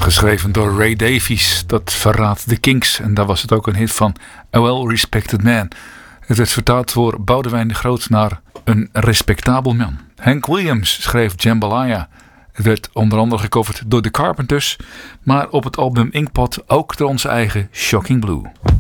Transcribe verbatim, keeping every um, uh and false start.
Geschreven door Ray Davies. Dat verraadt de Kinks. En daar was het ook een hit van A Well-Respected Man. Het werd vertaald door Boudewijn de Groot naar Een Respectabel Man. Hank Williams schreef Jambalaya. Het werd onder andere gecoverd door The Carpenters. Maar op het album Inkpot ook door onze eigen Shocking Blue.